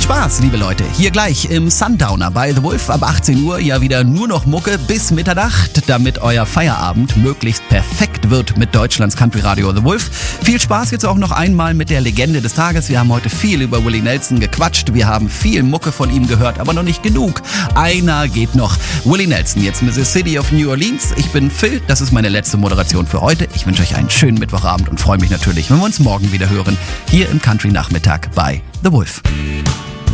Spaß, liebe Leute. Hier gleich im Sundowner bei The Wolf ab 18 Uhr ja wieder nur noch Mucke bis Mitternacht, damit euer Feierabend möglichst perfekt wird mit Deutschlands Country Radio The Wolf. Viel Spaß jetzt auch noch einmal mit der Legende des Tages. Wir haben heute viel über Willie Nelson gequatscht. Wir haben viel Mucke von ihm gehört, aber noch nicht genug. Einer geht noch. Willie Nelson, jetzt Mississippi of New Orleans. Ich bin Phil, das ist meine letzte Moderation für heute. Ich wünsche euch einen schönen Mittwochabend und freue mich natürlich, wenn wir uns morgen wieder hören, hier im Country Nachmittag bei The Wolf.